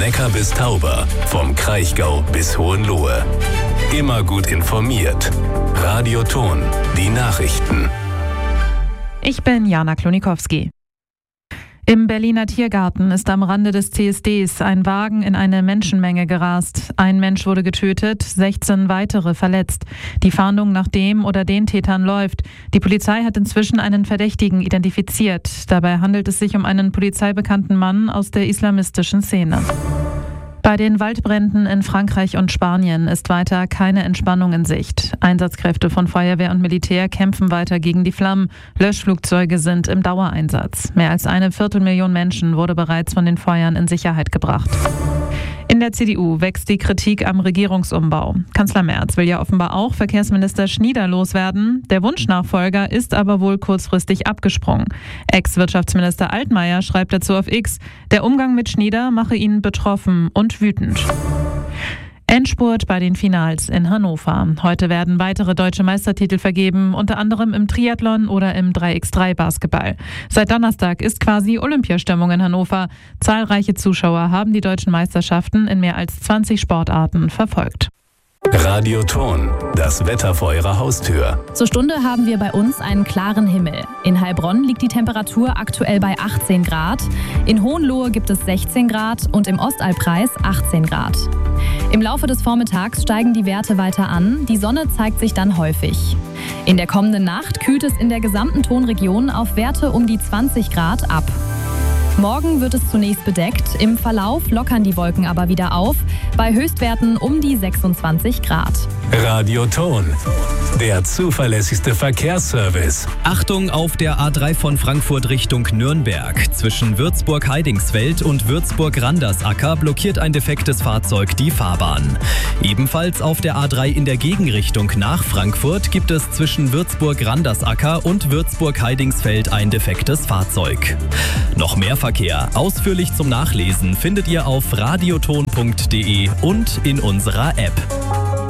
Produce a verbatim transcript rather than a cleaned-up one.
Neckar bis Tauber, vom Kraichgau bis Hohenlohe. Immer gut informiert. Radio Thon, die Nachrichten. Ich bin Jana Klonikowski. Im Berliner Tiergarten ist am Rande des C S Ds ein Wagen in eine Menschenmenge gerast. Ein Mensch wurde getötet, sechzehn weitere verletzt. Die Fahndung nach dem oder den Tätern läuft. Die Polizei hat inzwischen einen Verdächtigen identifiziert. Dabei handelt es sich um einen polizeibekannten Mann aus der islamistischen Szene. Bei den Waldbränden in Frankreich und Spanien ist weiter keine Entspannung in Sicht. Einsatzkräfte von Feuerwehr und Militär kämpfen weiter gegen die Flammen. Löschflugzeuge sind im Dauereinsatz. Mehr als eine Viertelmillion Menschen wurde bereits von den Feuern in Sicherheit gebracht. In der C D U wächst die Kritik am Regierungsumbau. Kanzler Merz will ja offenbar auch Verkehrsminister Schnieder loswerden. Der Wunschnachfolger ist aber wohl kurzfristig abgesprungen. Ex-Wirtschaftsminister Altmaier schreibt dazu auf X, der Umgang mit Schnieder mache ihn betroffen und wütend. Endspurt bei den Finals in Hannover. Heute werden weitere deutsche Meistertitel vergeben, unter anderem im Triathlon oder im drei gegen drei Basketball. Seit Donnerstag ist quasi Olympiastimmung in Hannover. Zahlreiche Zuschauer haben die deutschen Meisterschaften in mehr als zwanzig Sportarten verfolgt. Radio Thon, das Wetter vor Ihrer Haustür. Zur Stunde haben wir bei uns einen klaren Himmel. In Heilbronn liegt die Temperatur aktuell bei achtzehn Grad. In Hohenlohe gibt es sechzehn Grad und im Ostalbkreis achtzehn Grad. Im Laufe des Vormittags steigen die Werte weiter an. Die Sonne zeigt sich dann häufig. In der kommenden Nacht kühlt es in der gesamten Thonregion auf Werte um die zwanzig Grad ab. Morgen wird es zunächst bedeckt, im Verlauf lockern die Wolken aber wieder auf, bei Höchstwerten um die sechsundzwanzig Grad. Radio Thon, der zuverlässigste Verkehrsservice. Achtung auf der A drei von Frankfurt Richtung Nürnberg. Zwischen Würzburg-Heidingsfeld und Würzburg-Randersacker blockiert ein defektes Fahrzeug die Fahrbahn. Ebenfalls auf der A drei in der Gegenrichtung nach Frankfurt gibt es zwischen Würzburg-Randersacker und Würzburg-Heidingsfeld ein defektes Fahrzeug. Noch mehr Verkehr ausführlich zum Nachlesen findet ihr auf radioton punkt de und in unserer App.